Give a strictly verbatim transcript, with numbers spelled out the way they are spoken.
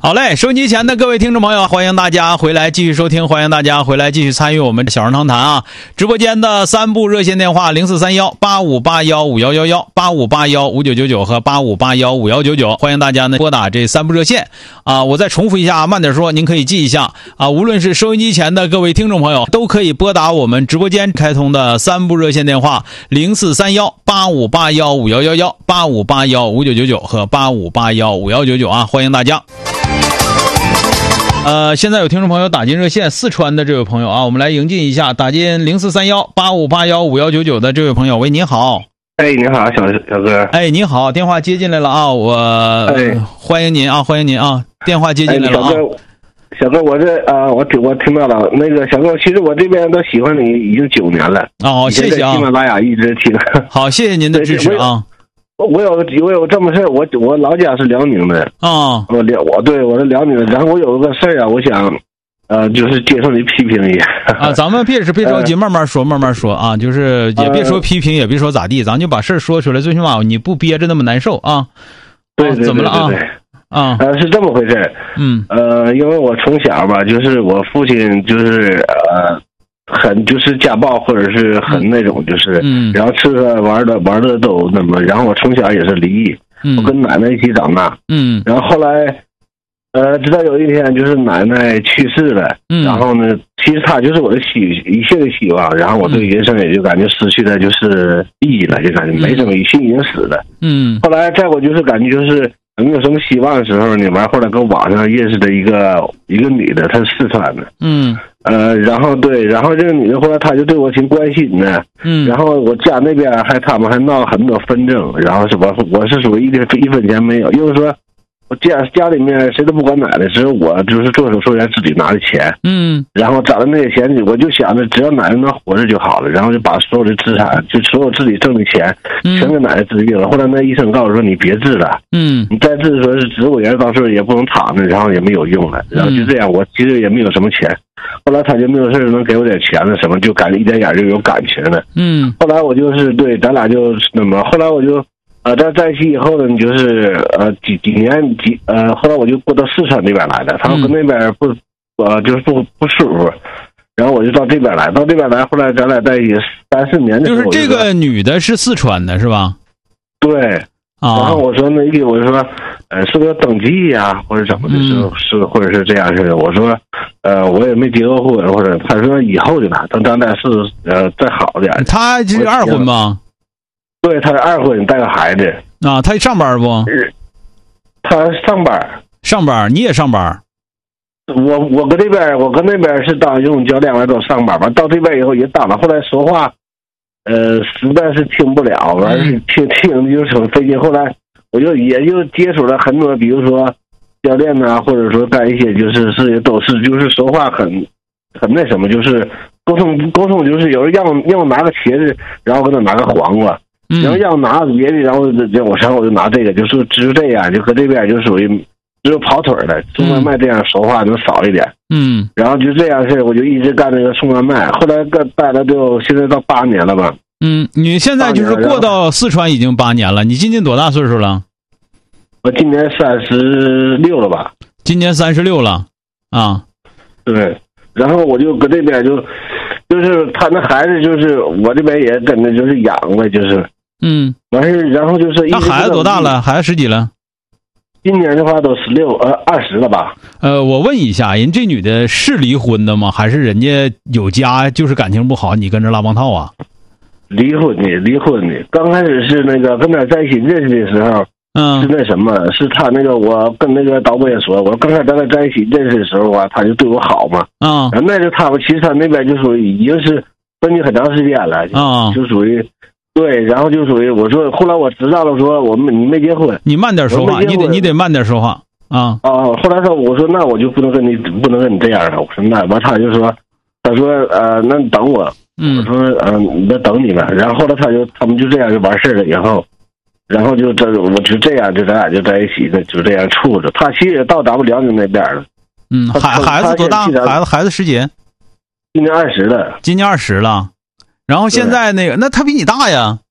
好嘞，收音机前的各位听众朋友，欢迎大家回来继续收听，欢迎大家回来继续参与我们小人堂谈啊！直播间的三部热线电话零四三幺八五八幺五幺幺幺、八五八幺五九九九和八五八幺五幺九九，欢迎大家呢拨打这三部热线啊！我再重复一下，慢点说，您可以记一下啊！无论是收音机前的各位听众朋友，都可以拨打我们直播间开通的三部热线电话零四三幺八五八幺五幺幺幺、八五八幺五九九九和八五八幺五幺九九啊！欢迎大家。呃，现在有听众朋友打进热线，四川的这位朋友啊，我们来迎进一下，打进零四三幺八五八幺五幺九九的这位朋友，喂，您好。 哎，你好，小小哥。 哎，您好，电话接进来了啊，我、哎、欢迎您啊，欢迎您啊，电话接进来了啊。 哎、小哥，小哥，我这啊、呃，我听我听到了，那个小哥，其实我这边都喜欢你已经九年了。 哦，谢谢啊。 喜马拉雅一直听。 好，谢谢您的支持啊。 我有我有这么事，我我老家是辽宁的啊， 我辽我对我是辽宁的，然后我有个事儿啊，我想，呃，就是接受你批评一下啊，咱们别是别着急，慢慢说，慢慢说啊，就是也别说批评，也别说咋地，咱就把事儿说出来，最起码你不憋着那么难受啊。 对对对对对， 怎么了啊？啊， 呃，是这么回事， 嗯， 呃，因为我从小吧，就是我父亲就是呃。很就是家暴或者是很那种就是， 嗯， 然后吃喝玩的玩的都那么，然后我从小也是离异， 嗯， 我跟奶奶一起长大， 嗯， 然后后来，呃，直到有一天就是奶奶去世了， 嗯， 然后呢，其实她就是我的希一切的希望，然后我对人生也就感觉失去了就是意义了，就感觉没什么，心已经死了， 嗯， 后来再我就是感觉就是没有什么希望的时候呢，完后来跟网上认识的一个一个女的，她是四川的， 嗯。 呃，然后对，然后这个女的后来她就对我挺关心的， 嗯， 然后我家那边还他们还闹很多纷争，然后是我我是属于一点一分钱没有，就是说我家家里面谁都不管奶奶，只有我就是做手术员自己拿的钱， 嗯， 然后攒的那些钱，我就想着只要奶奶能活着就好了，然后就把所有的资产，就所有自己挣的钱，全给奶奶治病了。后来那医生告诉说你别治了， 嗯， 你再治说是植物人，到时候也不能躺着，然后也没有用了，然后就这样，我其实也没有什么钱。后来他就没有事能给我点钱了什么，就感觉一点点就有感情了。 嗯， 后来我就是对，咱俩就那么，后来我就呃，在在一起以后呢，就是呃几几年几呃，后来我就过到四川那边来的，他们跟那边不呃就是不不舒服，然后我就到这边来，到这边来，后来咱俩在一起三四年的时候， 就是这个女的是四川的是吧？ 对。 啊、 然后我说那个，我说，呃，是不是登记呀、啊，或者怎么的？是、嗯、是，或者是这样似的。我说，呃，我也没结过婚，或者他说以后就拿，等咱俩是呃再好点。 他是二婚吗？ 对，他是二婚，带个孩子。 啊，他上班不？ 他上班。 上班，你也上班？ 我我搁这边，我搁那边是当游泳教练，完都上班，完到这边以后也当了，后来说话。呃，实在是听不了，完是听听就是很费劲。后来我就也就接触了很多，比如说教练呐、啊，或者说干一些就是是都是就是说话很很那什么，就是沟通沟通，就是有人让让我拿个茄子，然后给他拿个黄瓜，然后让我拿别的，然后我然后我就拿这个，就是只有这样，就和这边就属于只有跑腿的送外卖这样说话能少一点。 嗯， 然后就这样式，我就一直干那个送外卖，后来干干了就现在到八年了吧。 嗯，你现在就是过到四川已经八年了，你今年多大岁数了？ 我今年三十六了吧？ 今年三十六了，啊， 对。然后我就搁这边就，就是他那孩子就是我这边也跟着就是养呗，就是， 嗯， 完事然后就是那孩子多大了？孩子十几了？ 今年的话都十六呃二十了吧？ 呃，我问一下，人这女的是离婚的吗？还是人家有家，就是感情不好，你跟着拉帮套啊？ 离婚的，离婚的。刚开始是那个跟他在一起认识的时候， 嗯， 是那什么，是他那个我跟那个导播也说，我刚开始咱俩在一起认识的时候啊，他就对我好嘛， 啊、 嗯，那就他们其实他那边就属于已经是分居很长时间了， 啊、 嗯，就属于。对，然后就属于我说，后来我知道了，说我们你没结婚， 你慢点说话，你得你得慢点说话啊啊！后来说我说那我就不能跟你不能跟你这样了，我说那完他就说，他说呃那你等我， 嗯， 我说嗯、呃、那等你吧，然后后来他就他们就这样就完事了，以后，然后就这我就这样就咱俩就在一起的就这样处着，他其实也到咱们辽宁那边了， 嗯，孩孩子多大？孩子孩子十几？ 今年二十了， 今年二十了。然后现在那个，那他比你大呀？